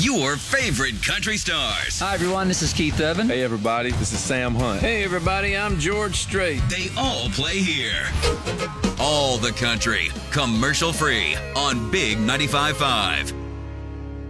your favorite country stars. Hi, everyone. This is Keith Urban. Hey, everybody. This is Sam Hunt. Hey, everybody. I'm George Strait. They all play here. All the country, commercial free on Big 95.5.